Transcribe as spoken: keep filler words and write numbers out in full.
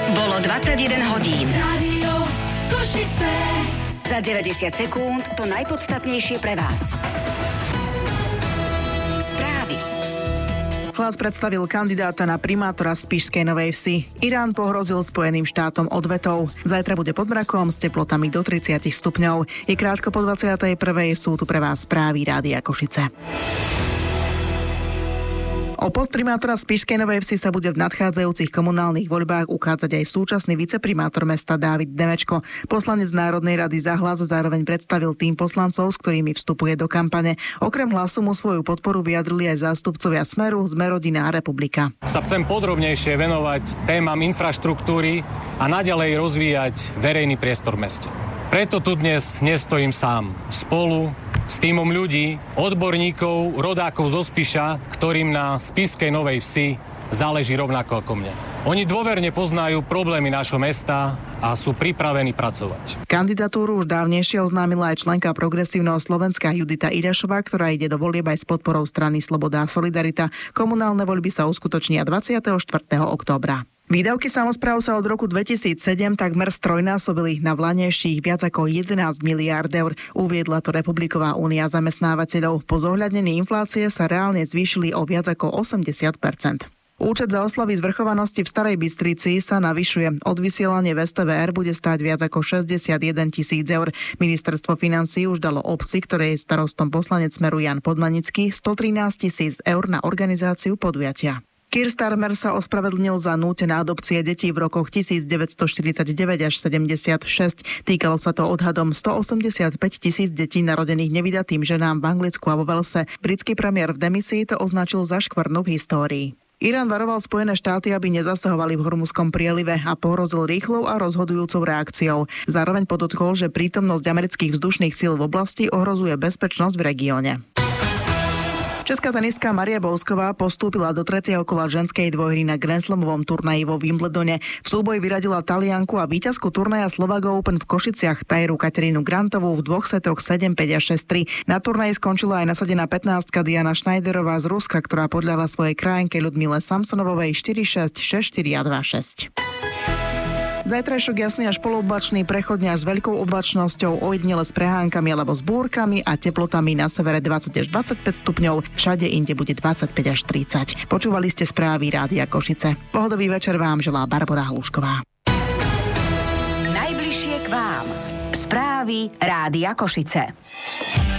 Bolo dvadsaťjeden hodín. Rádio Košice. Za deväťdesiat sekúnd to najpodstatnejšie pre vás. Správy. Hlas predstavil kandidáta na primátora Spišskej Novej Vsi. Irán pohrozil Spojeným štátom odvetou. Zajtra bude pod mrakom s teplotami do tridsať stupňov. Je krátko po dvadsiatej prvej, sú tu pre vás správy Rádia Košice. O post primátora Spišskej Novej Vsi sa bude v nadchádzajúcich komunálnych voľbách uchádzať aj súčasný viceprimátor mesta Dávid Demečko. Poslanec Národnej rady za Hlas zároveň predstavil tým poslancov, s ktorými vstupuje do kampane. Okrem Hlasu mu svoju podporu vyjadrili aj zástupcovia Smeru, Zmerodina a Republika. Sa chcem podrobnejšie venovať témam infraštruktúry a naďalej rozvíjať verejný priestor v meste. Preto tu dnes nestojím sám. Spolu s tímom ľudí, odborníkov, rodákov zo Spiša, ktorým na Spišskej Novej Vsi záleží rovnako ako mne. Oni dôverne poznajú problémy nášho mesta a sú pripravení pracovať. Kandidatúru už dávnejšie oznámila aj členka Progresívneho Slovenska Judita Irašová, ktorá ide do volieb aj s podporou strany Sloboda a Solidarita. Komunálne voľby sa uskutočnia dvadsiateho štvrtého októbra. Výdavky samospráv sa od roku dvetisícsedem takmer strojnásobili na vlanejších viac ako jedenásť miliárd eur, uviedla to Republiková únia zamestnávateľov. Po zohľadnení inflácie sa reálne zvýšili o viac ako osemdesiat percent. Účet za oslavy zvrchovanosti v Starej Bystrici sa navyšuje. Odvysielanie v es té vé er bude stáť viac ako šesťdesiatjeden tisíc eur. Ministerstvo financií už dalo obci, ktorej je starostom poslanec Smeru Jan Podmanický, stotrinásť tisíc eur na organizáciu podujatia. Keir Starmer sa ospravedlnil za nútené adopcie detí v rokoch devätnásťstoštyridsaťdeväť až sedemdesiatšesť. Týkalo sa to odhadom stoosemdesiatpäť tisíc detí narodených nevydatým ženám v Anglicku a vo Walese. Britský premiér v demisii to označil za škvrnu v histórii. Irán varoval Spojené štáty, aby nezasahovali v Hormuzskom prielive a pohrozil rýchlou a rozhodujúcou reakciou. Zároveň podotkol, že prítomnosť amerických vzdušných síl v oblasti ohrozuje bezpečnosť v regióne. Česká tenistka Maria Bousková postúpila do tretieho kola ženskej dvojhry na Grand Slamovom turnaji vo Wimbledone. V súboji vyradila Talianku a víťazku turnaja Slovago Open v Košiciach Tajru Katerínu Grantovú v dvoch setoch sedem päť a šesť tri. Na turnaji skončila aj nasadená pätnástka Diana Schneiderová z Ruska, ktorá podľahla svojej krajanke Ľudmile Samsonovovej štyri šesť, šesť štyri a dva šesť. Zajtrajšok jasný až polooblačný, prechodne až s veľkou oblačnosťou, ojedinele s prehánkami alebo s búrkami a teplotami na severe dvadsať až dvadsaťpäť stupňov, všade inde bude dvadsaťpäť až tridsať. Počúvali ste správy Rádia Košice. Pohodový večer vám želá Barbora Hlušková. Najbližšie k vám. Správy Rádia Košice.